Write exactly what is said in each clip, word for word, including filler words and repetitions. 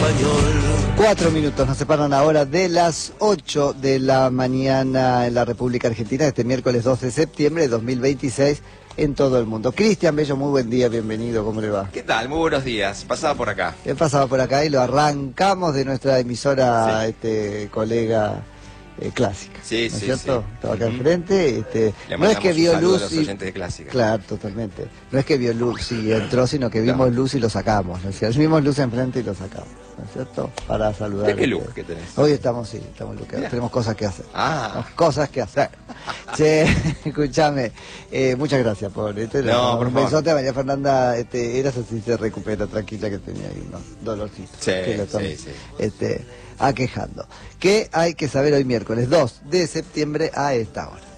español. Cuatro minutos nos separan ahora de las ocho de la mañana en la República Argentina, este miércoles dos de septiembre de dos mil veintiséis en todo el mundo. Cristian Bello, muy buen día, bienvenido, ¿cómo le va? ¿Qué tal? Muy buenos días. Pasaba por acá. He pasado por acá y lo arrancamos de nuestra emisora, Sí. este colega eh, clásica. Sí, ¿no es sí, cierto? sí. Estaba acá Ujú. enfrente. Este, Le no es que mandamos vio un saludo luz a los y... oyentes de Clásica. Claro, totalmente. No es que vio luz y entró, sino que vimos No. luz y lo sacamos, ¿no es cierto? Vimos luz enfrente y lo sacamos, ¿no es cierto? Para saludar. ¿De qué look que tenés? Hoy estamos, sí, estamos luqueados. Mirá. Tenemos cosas que hacer. Ah. Tenemos cosas que hacer. Che, escúchame, eh, muchas gracias por este. No, un por favor. besote a María Fernanda, este, eras así se recupera, tranquila, que tenía ahí unos dolorcitos. Sí, que lo están, sí, sí. Este, aquejando. ¿Qué hay que saber hoy miércoles dos de septiembre a esta hora?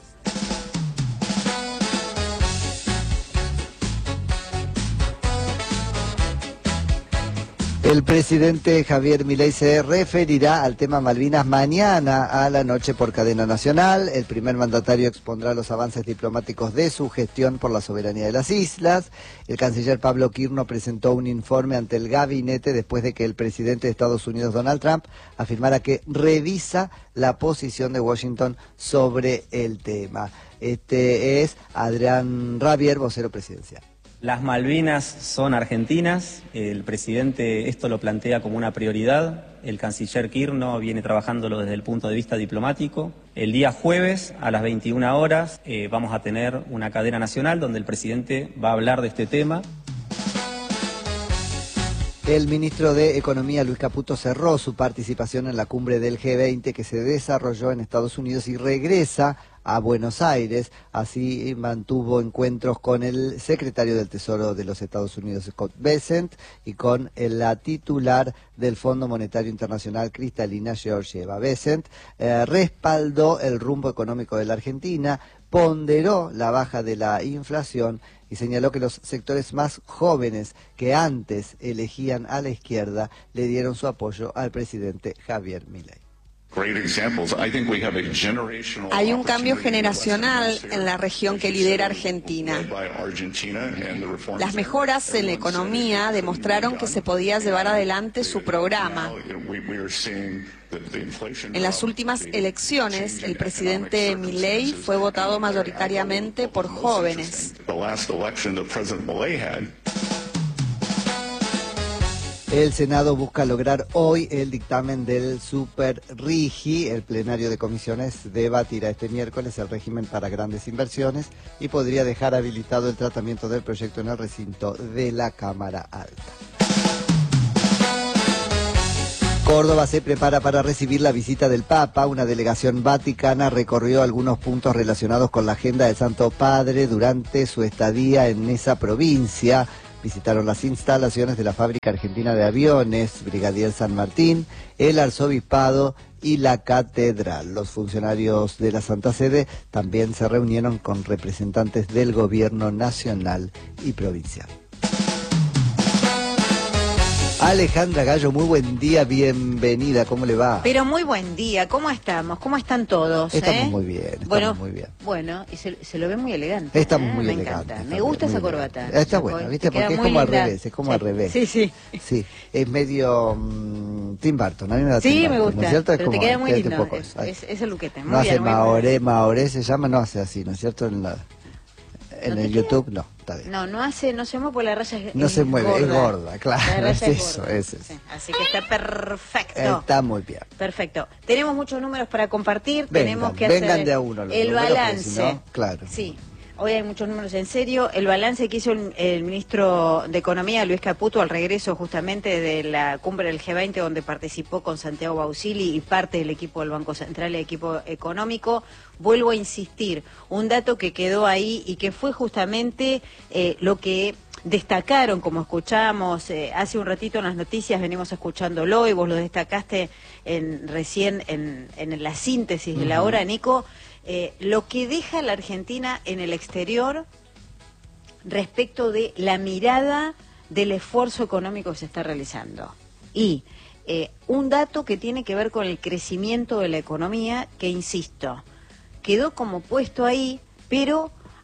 El presidente Javier Milei se referirá al tema Malvinas mañana a la noche por cadena nacional. El primer mandatario expondrá los avances diplomáticos de su gestión por la soberanía de las islas. El canciller Pablo Quirno presentó un informe ante el gabinete después de que el presidente de Estados Unidos, Donald Trump, afirmara que revisa la posición de Washington sobre el tema. Este es Adrián Rabier, vocero presidencial. Las Malvinas son argentinas, el presidente esto lo plantea como una prioridad, el canciller Quirno viene trabajándolo desde el punto de vista diplomático. El día jueves a las veintiuna horas eh, vamos a tener una cadena nacional donde el presidente va a hablar de este tema. El ministro de Economía, Luis Caputo, cerró su participación en la cumbre del G veinte que se desarrolló en Estados Unidos y regresa a Buenos Aires. Así mantuvo encuentros con el secretario del Tesoro de los Estados Unidos, Scott Bessent, y con la titular del Fondo Monetario Internacional, Kristalina Georgieva. Bessent eh, respaldó el rumbo económico de la Argentina, ponderó la baja de la inflación y señaló que los sectores más jóvenes que antes elegían a la izquierda le dieron su apoyo al presidente Javier Milei. Hay un cambio generacional en la región que lidera Argentina. Las mejoras en la economía demostraron que se podía llevar adelante su programa. En las últimas elecciones, el presidente Milei fue votado mayoritariamente por jóvenes. El Senado busca lograr hoy el dictamen del Super RIGI. El plenario de comisiones debatirá este miércoles el régimen para grandes inversiones y podría dejar habilitado el tratamiento del proyecto en el recinto de la Cámara Alta. Córdoba se prepara para recibir la visita del Papa. Una delegación vaticana recorrió algunos puntos relacionados con la agenda del Santo Padre durante su estadía en esa provincia. Visitaron las instalaciones de la Fábrica Argentina de Aviones, Brigadier San Martín, el Arzobispado y la Catedral. Los funcionarios de la Santa Sede también se reunieron con representantes del gobierno nacional y provincial. Alejandra Gallo, muy buen día, bienvenida, ¿cómo le va? Pero muy buen día, ¿cómo estamos? ¿Cómo están todos? Estamos eh? muy bien, estamos bueno, muy bien. Bueno, y se, se lo ve muy elegante. Estamos ¿eh? muy Me elegantes. encanta, me gusta esa corbata. Está buena, ¿viste? Te queda Porque es muy como al linda. revés, es como Sí. al revés. Sí, sí. Sí, es medio um, Tim Burton, a mí me da Sí, Tim me Burton, gusta, ¿no es cierto? Es pero te como- queda muy quédate lindo, un poco es, eso. es, es el luquete. Muy No hace bien, muy bien. Maoré, Maoré se llama, no hace así, ¿no es cierto? En, la, en ¿No el te YouTube no, está bien. No, no hace, no se mueve porque la raya es No es se mueve, es gorda. gorda, claro, La raya es es eso, gorda. es eso. Sí, así que está perfecto. Está muy bien. Perfecto. Tenemos muchos números para compartir. Vengan, Tenemos que vengan hacer de a uno los el números, porque balance. si no, claro. Sí. Hoy hay muchos números en serio. El balance que hizo el, el ministro de Economía, Luis Caputo, al regreso justamente de la cumbre del G veinte, donde participó con Santiago Bausili y parte del equipo del Banco Central y el equipo económico. Vuelvo a insistir, un dato que quedó ahí y que fue justamente eh, lo que destacaron, como escuchamos eh, hace un ratito en las noticias, venimos escuchándolo y vos lo destacaste en, recién en, en la síntesis de la hora, Nico. Eh, lo que deja la Argentina en el exterior respecto de la mirada del esfuerzo económico que se está realizando. Y eh, un dato que tiene que ver con el crecimiento de la economía, que insisto, quedó como puesto ahí, pero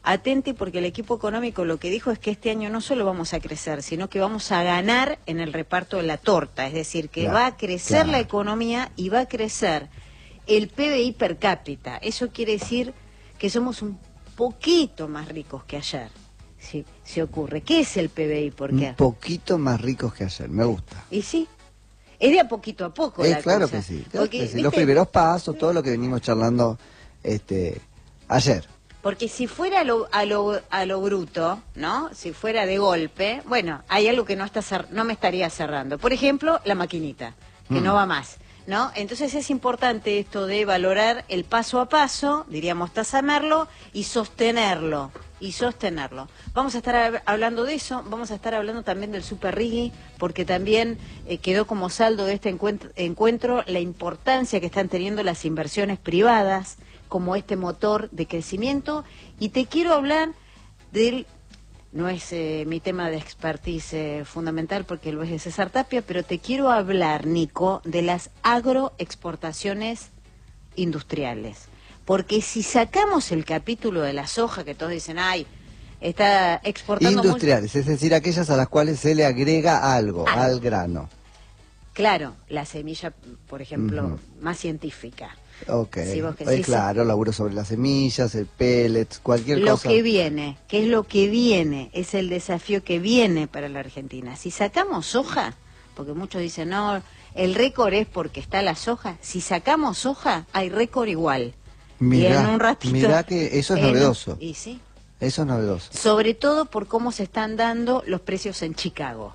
atente porque el equipo económico lo que dijo es que este año no solo vamos a crecer, sino que vamos a ganar en el reparto de la torta, es decir, que claro, va a crecer claro. la economía y va a crecer el P B I per cápita. Eso quiere decir que somos un poquito más ricos que ayer, si se ocurre. ¿Qué es el P B I por qué? Un poquito más ricos que ayer, me gusta. Y sí, es de a poquito a poco Eh, la claro cosa. que sí, claro Porque, que sí. ¿viste? Los primeros pasos, todo lo que venimos charlando este ayer. Porque si fuera a lo, a lo, a lo bruto, ¿no? Si fuera de golpe, bueno, hay algo que no está cer- no me estaría cerrando. Por ejemplo, la maquinita, que Mm. no va más, ¿no? Entonces es importante esto de valorar el paso a paso, diríamos tasamerlo, y sostenerlo, y sostenerlo. Vamos a estar hab- hablando de eso, vamos a estar hablando también del Super Riggi, porque también eh, quedó como saldo de este encuentro, encuentro la importancia que están teniendo las inversiones privadas, como este motor de crecimiento, y te quiero hablar del, no es eh, mi tema de expertise eh, fundamental porque lo es de César Tapia, pero te quiero hablar, Nico, de las agroexportaciones industriales, porque si sacamos el capítulo de la soja, que todos dicen, ay, está exportando... Industriales, muy... es decir, aquellas a las cuales se le agrega algo, Algo. al grano. Claro, la semilla, por ejemplo, Ujú. más científica. Ok, Sí, vos que Eh, sí, claro, laburo sobre las semillas, el pellets, cualquier Lo cosa. que viene, ¿qué es lo que viene? Es el desafío que viene para la Argentina. Si sacamos soja, porque muchos dicen, no, el récord es porque está la soja. Si sacamos soja, hay récord igual. Mirá, y en un ratito, mirá que eso es en- novedoso. Y sí. Eso es novedoso. Sobre todo por cómo se están dando los precios en Chicago.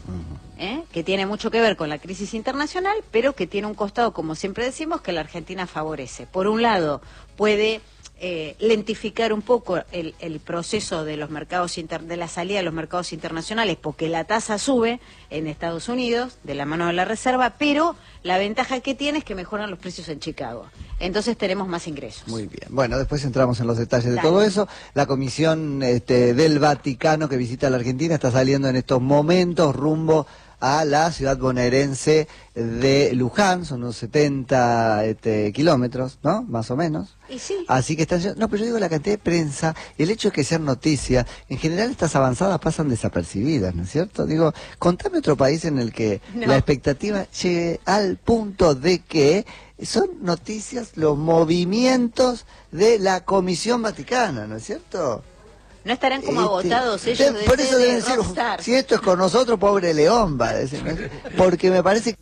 ¿Eh? Que tiene mucho que ver con la crisis internacional, pero que tiene un costado, como siempre decimos, que la Argentina favorece. Por un lado, puede eh, lentificar un poco el, el proceso de los mercados inter, de la salida de los mercados internacionales, porque la tasa sube en Estados Unidos, de la mano de la Reserva, pero la ventaja que tiene es que mejoran los precios en Chicago. Entonces tenemos más ingresos. Muy bien. Bueno, después entramos en los detalles de Dale. todo eso. La comisión este, del Vaticano que visita la Argentina está saliendo en estos momentos rumbo a la ciudad bonaerense de Luján, son unos setenta este, kilómetros, ¿no? Más o menos. Y sí. Así que están... No, pero yo digo la cantidad de prensa, el hecho de que sean noticias, en general estas avanzadas pasan desapercibidas, ¿no es cierto? Digo, contame otro país en el que No. la expectativa llegue al punto de que son noticias los movimientos de la Comisión Vaticana, ¿no es cierto? No estarán como Este, agotados ellos de- de por ser eso de deben decir, rockstar. si esto es con nosotros, pobre León, va a decir, ¿no? Porque me parece que...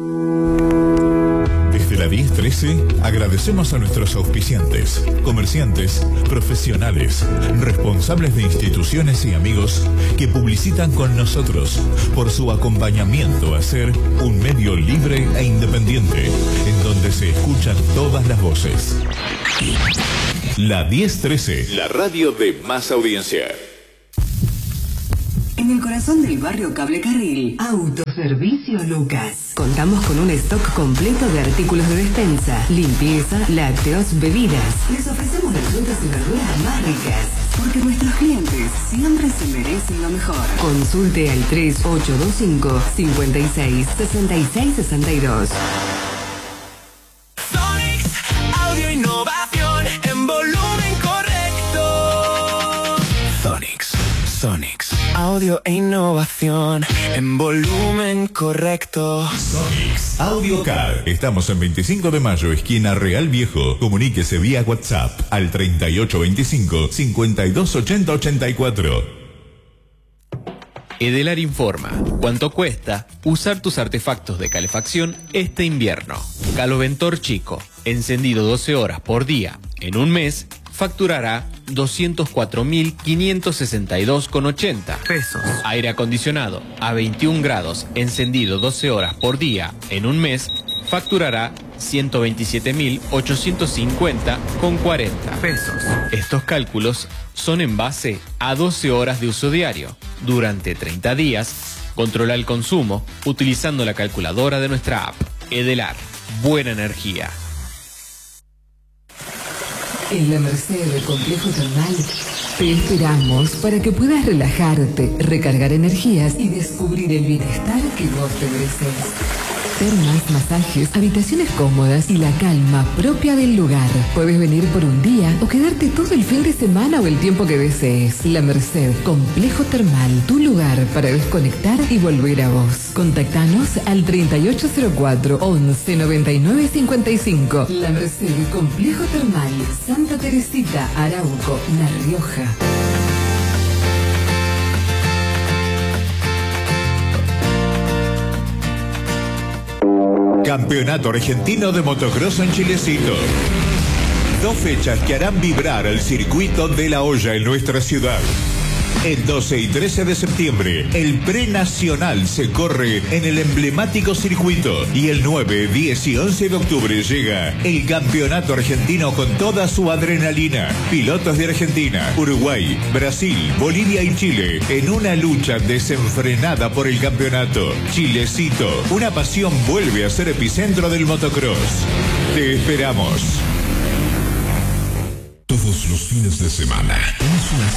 Desde la diez trece agradecemos a nuestros auspiciantes, comerciantes, profesionales, responsables de instituciones y amigos que publicitan con nosotros por su acompañamiento a ser un medio libre e independiente en donde se escuchan todas las voces. La diez trece, la radio de más audiencia. En el corazón del barrio Cable Carril, Autoservicio Lucas. Contamos con un stock completo de artículos de despensa, limpieza, lácteos, bebidas. Les ofrecemos las frutas y verduras más ricas, porque nuestros clientes siempre se merecen lo mejor. Consulte al tres ocho dos cinco, cinco seis, seis seis seis dos. Sonix, audio innovación en volumen correcto. Sonix, Sonix, audio e innovación en volumen correcto. Sonix Audiocar. Estamos en veinticinco de mayo, esquina Real Viejo. Comuníquese vía WhatsApp al treinta y ocho veinticinco, cincuenta y dos ochenta ochenta y cuatro. Edelar informa cuánto cuesta usar tus artefactos de calefacción este invierno. Caloventor chico, encendido doce horas por día en un mes, facturará doscientos cuatro mil quinientos sesenta y dos con ochenta pesos. Aire acondicionado a veintiún grados, encendido doce horas por día en un mes, facturará ciento veintisiete mil ochocientos cincuenta con cuarenta pesos. Estos cálculos son en base a doce horas de uso diario. Durante treinta días, controla el consumo utilizando la calculadora de nuestra app. Edelar, buena energía. En la Merced del Complejo Termal te esperamos para que puedas relajarte, recargar energías y descubrir el bienestar que vos te mereces. Termas, masajes, habitaciones cómodas y la calma propia del lugar. Puedes venir por un día o quedarte todo el fin de semana o el tiempo que desees. La Merced, Complejo Termal, tu lugar para desconectar y volver a vos. Contactanos al treinta y ocho cero cuatro, once noventa y nueve cincuenta y cinco. La Merced, Complejo Termal, Santa Teresita, Arauco, La Rioja. Campeonato Argentino de Motocross en Chilecito. Dos fechas que harán vibrar el circuito de La Hoya en nuestra ciudad. El doce y trece de septiembre, el prenacional se corre en el emblemático circuito. Y el nueve, diez y once de octubre llega el Campeonato Argentino con toda su adrenalina. Pilotos de Argentina, Uruguay, Brasil, Bolivia y Chile en una lucha desenfrenada por el campeonato. Chilecito, una pasión vuelve a ser epicentro del motocross. Te esperamos. Todos los fines de semana, tenés una